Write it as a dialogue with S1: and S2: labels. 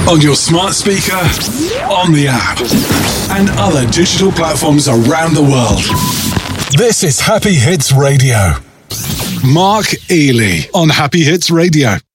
S1: On your smart speaker, on the app, and other digital platforms around the world. This is Happy Hits Radio. Mark Ely on Happy Hits Radio.